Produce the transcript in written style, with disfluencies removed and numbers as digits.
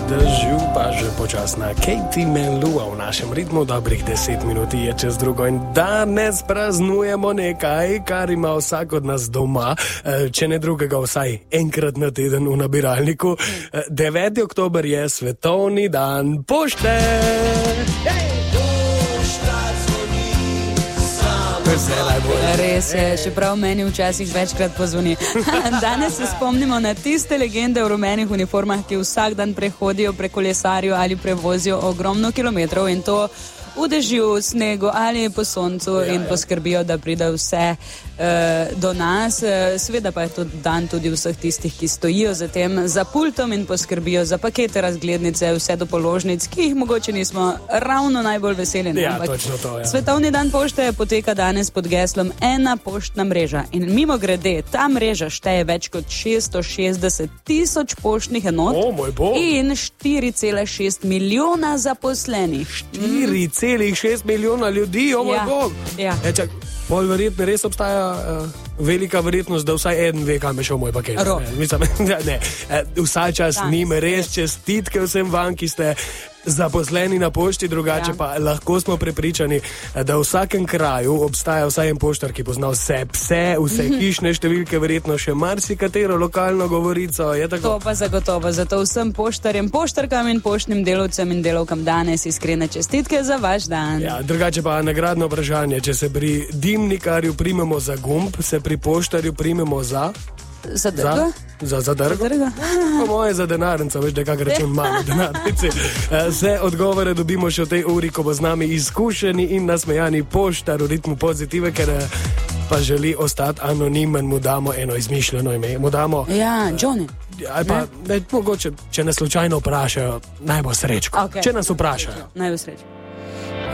dežju, pa že počasna Katie Melua v našem ritmu, dobrih 10 minut je čez drugo in danes praznujemo nekaj, kar ima vsak od nas doma, če ne drugega vsaj enkrat na teden v nabiralniku. 9. oktober je svetovni dan pošte. Res je, čeprav meni včasih večkrat pozvoni. Danes se spomnimo na tiste legende v rumenih uniformah, ki vsak dan prehodijo, prekolesarijo ali prevozijo ogromno kilometrov in to v dežju, snegu ali po soncu in poskrbijo, da pride vse do nas. Seveda pa je to dan tudi vseh tistih, ki stojijo za tem, za pultom in poskrbijo za pakete, razglednice, vse do položnic, ki jih mogoče nismo ravno najbolj veseli. Ja, točno to, ja. Svetovni dan pošte poteka danes pod geslom Ena poštna mreža. In mimo grede, ta mreža šteje več kot 660,000 poštnih enot in 4,6 milijona zaposlenih. 4,6 milijona ljudi, moj bog. Ja. Pol verjetno res obstaja velika verjetnost, da vsaj eden ve, kam je šel moj paket. Vsaj čas njim res čestitke vsem vam, ki ste zaposleni na pošti, drugače pa lahko smo prepričani, da v vsakem kraju obstaja vsaj en poštar, ki pozna vse pse, vse hišne številke, verjetno še marsikatero lokalno govorico. Je tako? To pa zagotovo, zato vsem poštarjem, poštarkam in poštnim delavcem in delavkam danes iskrene čestitke za vaš dan. Ja, drugače pa nagradno vprašanje, če se pri dimnikarju primemo za gumb, se pri poštarju primemo za... Za drgo? Za drgo? Po moje za denarnico, veš, da kak račun imamo denarnici. Vse odgovore dobimo še v tej uri, ko bo z nami izkušeni in nasmejani poštar v ritmu pozitive, ker pa želi ostati anonimen, mu damo eno izmišljeno ime. Mu damo... Ja, Johnny. Ali pa, mogoče, če nas slučajno vprašajo, naj bo srečko. Okay. Če nas vprašajo. Naj bo srečko.